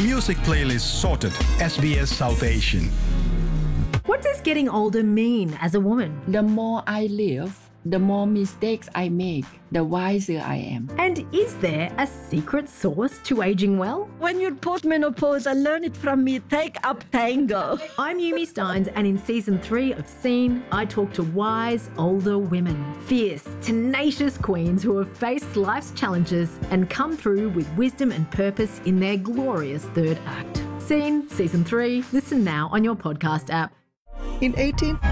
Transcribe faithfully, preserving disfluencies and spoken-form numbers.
music playlist sorted. S B S South Asian. What does getting older mean as a woman? The more I live, the more mistakes I make, the wiser I am. And is there a secret sauce to aging well? When you're postmenopause, I learned it from me. Take up tango. I'm Yumi Steins, and in season three of Seen, I talk to wise older women, fierce, tenacious queens who have faced life's challenges and come through with wisdom and purpose in their glorious third act. Seen, season three. Listen now on your podcast app. In eighteen